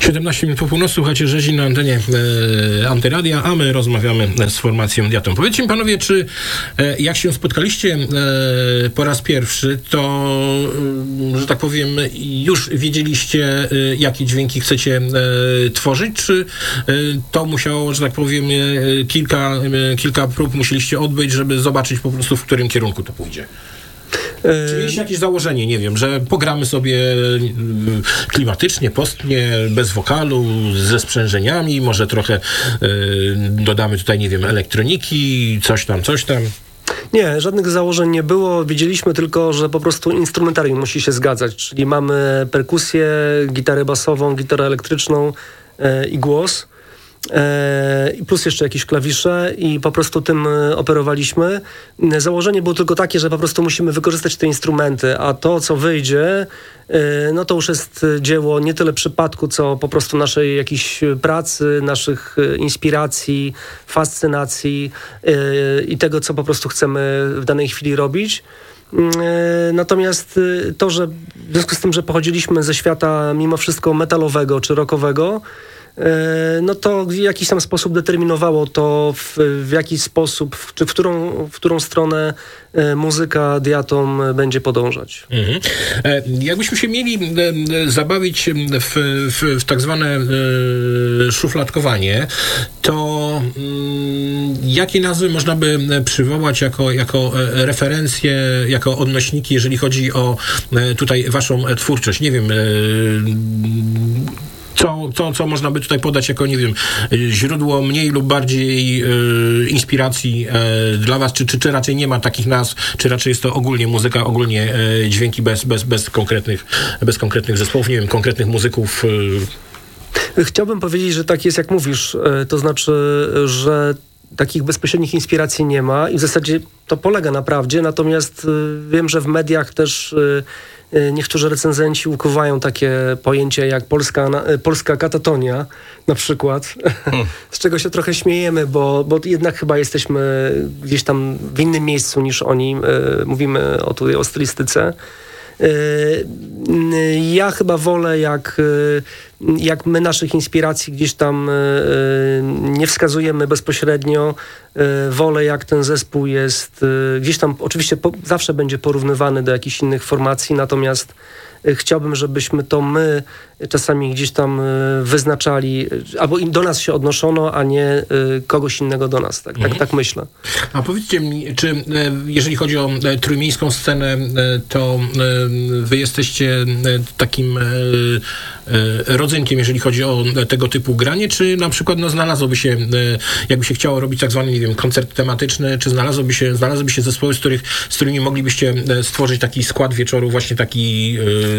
17 minut po północy, słuchacie Rzezi na antenie Antyradia, a my rozmawiamy z formacją Diatom. Powiedzcie mi panowie, czy jak się spotkaliście po raz pierwszy, to, że tak powiem, już wiedzieliście, jakie dźwięki chcecie tworzyć, czy to musiało, że tak powiem, kilka prób musieliście odbyć, żeby zobaczyć po prostu, w którym kierunku to pójdzie? Czy mieliście jakieś założenie, nie wiem, że pogramy sobie klimatycznie, postnie, bez wokalu, ze sprzężeniami, może trochę dodamy tutaj, nie wiem, elektroniki, coś tam. Nie, żadnych założeń nie było. Wiedzieliśmy tylko, że po prostu instrumentarium musi się zgadzać, czyli mamy perkusję, gitarę basową, gitarę elektryczną i głos. I plus jeszcze jakieś klawisze i po prostu tym operowaliśmy. Założenie było tylko takie, że po prostu musimy wykorzystać te instrumenty, a to, co wyjdzie, no to już jest dzieło nie tyle przypadku, co po prostu naszej jakiejś pracy, naszych inspiracji, fascynacji i tego, co po prostu chcemy w danej chwili robić. Natomiast to, że w związku z tym, że pochodziliśmy ze świata mimo wszystko metalowego czy rockowego, no to w jakiś tam sposób determinowało to, w jaki sposób, czy w którą stronę muzyka Diatom będzie podążać. Mhm. Jakbyśmy się mieli zabawić w tak zwane szufladkowanie, to jakie nazwy można by przywołać jako referencje, jako odnośniki, jeżeli chodzi o tutaj waszą twórczość? Nie wiem, co można by tutaj podać jako, nie wiem, źródło mniej lub bardziej inspiracji dla was, czy raczej nie ma takich nazw, czy raczej jest to ogólnie muzyka, ogólnie dźwięki bez konkretnych zespołów, nie wiem, konkretnych muzyków? Chciałbym powiedzieć, że tak jest, jak mówisz, to znaczy, że takich bezpośrednich inspiracji nie ma i w zasadzie to polega na prawdzie, natomiast wiem, że w mediach też niektórzy recenzenci ukuwają takie pojęcie jak polska katatonia na przykład, z czego się trochę śmiejemy, bo jednak chyba jesteśmy gdzieś tam w innym miejscu niż oni. Mówimy tutaj o stylistyce. Ja chyba wolę, jak my naszych inspiracji gdzieś tam nie wskazujemy bezpośrednio, wolę, jak ten zespół jest gdzieś tam, oczywiście zawsze będzie porównywany do jakichś innych formacji, natomiast chciałbym, żebyśmy to my czasami gdzieś tam wyznaczali, albo do nas się odnoszono, a nie kogoś innego do nas. Tak myślę. A powiedzcie mi, czy jeżeli chodzi o trójmiejską scenę, to wy jesteście takim rodzynkiem, jeżeli chodzi o tego typu granie, czy na przykład znalazłoby się, jakby się chciało robić tak zwany, nie wiem, koncert tematyczny, czy znalazłyby się zespoły, z którymi moglibyście stworzyć taki skład wieczoru, właśnie taki...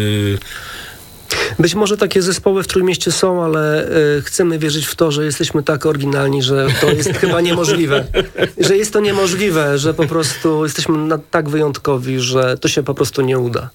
Być może takie zespoły w Trójmieście są, ale chcemy wierzyć w to, że jesteśmy tak oryginalni, że to jest chyba niemożliwe. Że jest to niemożliwe, że po prostu jesteśmy tak wyjątkowi, że to się po prostu nie uda.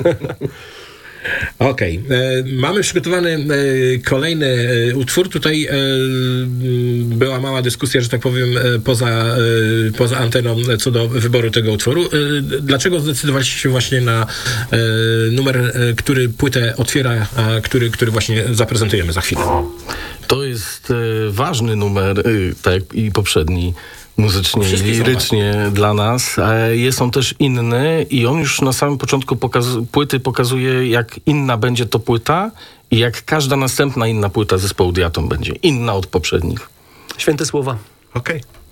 Okej. Mamy przygotowany kolejny utwór. Tutaj była mała dyskusja, że tak powiem, poza anteną co do wyboru tego utworu. Dlaczego zdecydowaliście się właśnie na numer, który płytę otwiera, a który właśnie zaprezentujemy za chwilę? To jest ważny numer, tak jak i poprzedni, muzycznie i lirycznie dla nas. Jest on też inny i on już na samym początku płyty pokazuje, jak inna będzie to płyta i jak każda następna inna płyta zespołu Diatom będzie inna od poprzednich. Święte słowa. Okej.